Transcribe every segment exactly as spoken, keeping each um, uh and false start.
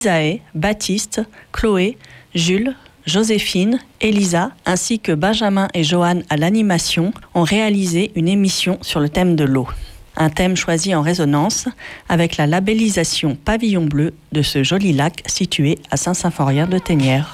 Isaë, Baptiste, Chloé, Jules, Joséphine, Elisa, ainsi que Benjamin et Johan à l'animation, ont réalisé une émission sur le thème de l'eau. Un thème choisi en résonance avec la labellisation Pavillon Bleu de ce joli lac situé à Saint-Symphorien-de-Thénières.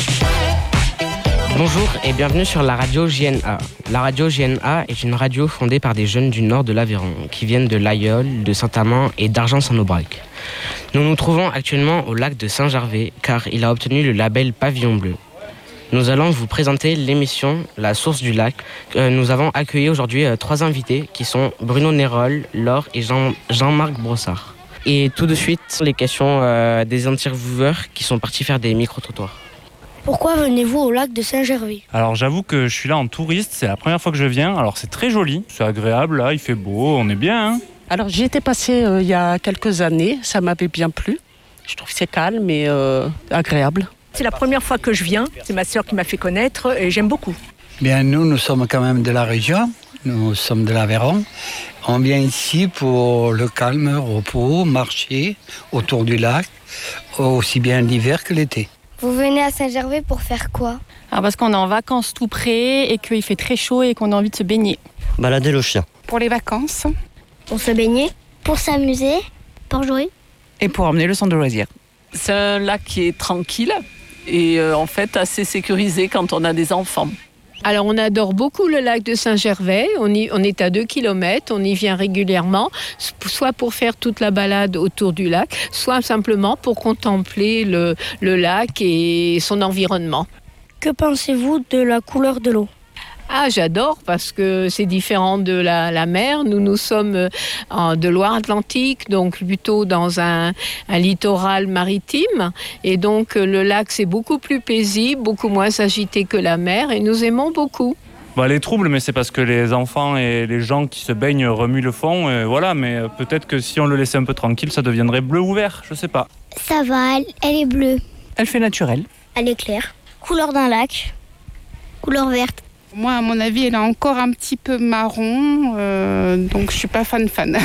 Bonjour et bienvenue sur la radio J N A. La radio J N A est une radio fondée par des jeunes du nord de l'Aveyron qui viennent de l'Ailleul, de Saint-Amand et d'Argens-en-Aubrac. Nous nous trouvons actuellement au lac de Saint-Gervais car il a obtenu le label Pavillon Bleu. Nous allons vous présenter l'émission La Source du Lac. Euh, nous avons accueilli aujourd'hui euh, trois invités qui sont Bruno Nérol, Laure et Jean, Jean-Marc Brossard. Et tout de suite, les questions euh, des intervieweurs qui sont partis faire des micro-trottoirs. Pourquoi venez-vous au lac de Saint-Gervais ? Alors j'avoue que je suis là en touriste, c'est la première fois que je viens. Alors c'est très joli, c'est agréable, là il fait beau, on est bien. Hein. Alors j'y étais passée euh, il y a quelques années, ça m'avait bien plu. Je trouve que c'est calme et euh, agréable. C'est la première fois que je viens, c'est ma sœur qui m'a fait connaître et j'aime beaucoup. Bien, nous, nous sommes quand même de la région, nous sommes de l'Aveyron. On vient ici pour le calme, repos, marcher autour du lac, aussi bien l'hiver que l'été. Vous venez à Saint-Gervais pour faire quoi ? Alors parce qu'on est en vacances tout près et qu'il fait très chaud et qu'on a envie de se baigner. Balader le chien. Pour les vacances. Pour se baigner. Pour s'amuser. Pour jouer. Et pour emmener le centre de loisirs. C'est un lac qui est tranquille et euh, en fait assez sécurisé quand on a des enfants. Alors on adore beaucoup le lac de Saint-Gervais, on, y, on est à deux kilomètres, on y vient régulièrement, soit pour faire toute la balade autour du lac, soit simplement pour contempler le, le lac et son environnement. Que pensez-vous de la couleur de l'eau ? Ah, j'adore parce que c'est différent de la, la mer. Nous, nous sommes en, de Loire-Atlantique, donc plutôt dans un, un littoral maritime. Et donc, le lac, c'est beaucoup plus paisible, beaucoup moins agité que la mer et nous aimons beaucoup. Bah, elle est trouble, mais c'est parce que les enfants et les gens qui se baignent remuent le fond. Et voilà, mais peut-être que si on le laissait un peu tranquille, ça deviendrait bleu ou vert, je sais pas. Ça va, elle, elle est bleue. Elle fait naturel. Elle est claire. Couleur d'un lac. Couleur verte. Moi, à mon avis, elle est encore un petit peu marron, euh, donc je suis pas fan fan.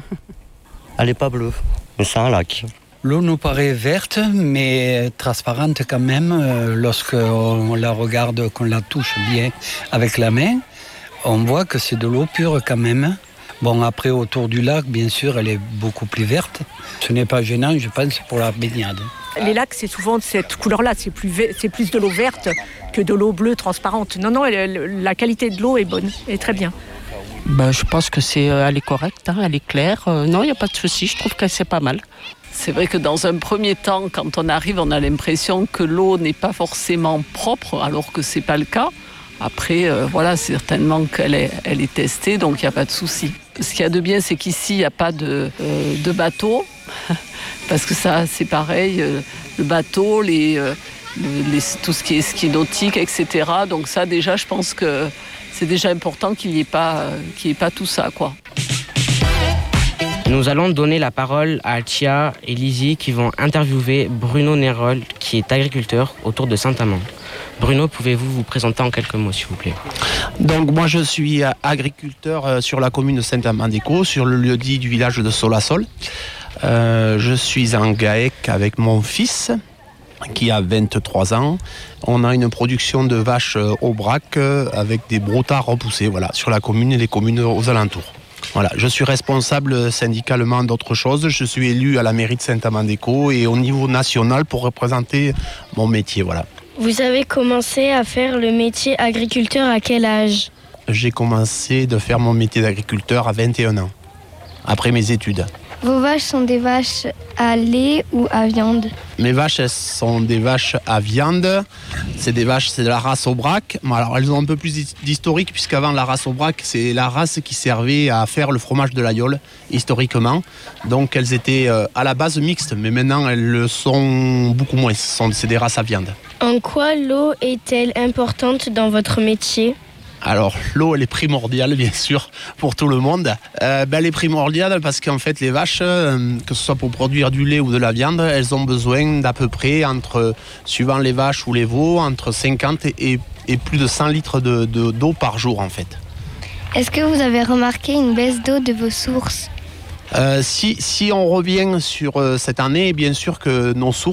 Elle n'est pas bleue, mais c'est un lac. L'eau nous paraît verte, mais transparente quand même. Euh, lorsqu'on la regarde, qu'on la touche bien avec la main, on voit que c'est de l'eau pure quand même. Bon, après, autour du lac, bien sûr, elle est beaucoup plus verte. Ce n'est pas gênant, je pense, pour la baignade. Les lacs, c'est souvent de cette couleur-là, c'est plus, c'est plus de l'eau verte que de l'eau bleue transparente. Non, non, elle, la qualité de l'eau est bonne, elle est très bien. Ben, je pense que c'est, elle est correcte, hein, elle est claire. Euh, non, il n'y a pas de souci, je trouve que c'est pas mal. C'est vrai que dans un premier temps, quand on arrive, on a l'impression que l'eau n'est pas forcément propre, alors que ce n'est pas le cas. Après, euh, voilà, certainement qu'elle est, elle est testée, donc il n'y a pas de souci. Ce qu'il y a de bien, c'est qu'ici, il n'y a pas de, euh, de bateau, parce que ça, c'est pareil, euh, le bateau, les, euh, les, tout ce qui est ski nautique, et cetera. Donc ça, déjà, je pense que c'est déjà important qu'il n'y ait pas, euh, qu'il n'y ait pas tout ça, quoi. Nous allons donner la parole à Tia et Lizzie qui vont interviewer Bruno Nérol, qui est agriculteur autour de Saint-Amand. Bruno, pouvez-vous vous présenter en quelques mots, s'il vous plaît ? Donc moi je suis agriculteur sur la commune de Saint-Amand-des-Caux, sur le lieu-dit du village de Solasol. Euh, je suis en GAEC avec mon fils qui a vingt-trois ans. On a une production de vaches au brac avec des broutards repoussés, voilà, sur la commune et les communes aux alentours. Voilà, je suis responsable syndicalement d'autres choses. Je suis élu à la mairie de Saint-Amand-des-Caux et au niveau national pour représenter mon métier, voilà. Vous avez commencé à faire le métier agriculteur à quel âge ? J'ai commencé de faire mon métier d'agriculteur à vingt et un ans, après mes études. Vos vaches sont des vaches à lait ou à viande ? Mes vaches, elles sont des vaches à viande. C'est des vaches, c'est de la race Aubrac. Alors, elles ont un peu plus d'historique, puisqu'avant, la race Aubrac, c'est la race qui servait à faire le fromage de l'Ailleul, historiquement. Donc, elles étaient à la base mixtes, mais maintenant, elles le sont beaucoup moins. C'est des races à viande. En quoi l'eau est-elle importante dans votre métier ? Alors, l'eau, elle est primordiale, bien sûr, pour tout le monde. Euh, ben, elle est primordiale parce qu'en fait, les vaches, euh, que ce soit pour produire du lait ou de la viande, elles ont besoin d'à peu près, entre, suivant les vaches ou les veaux, entre cinquante et, et plus de cent litres de, de, d'eau par jour, en fait. Est-ce que vous avez remarqué une baisse d'eau de vos sources ? Euh, si, si on revient sur euh, cette année, bien sûr que nos sources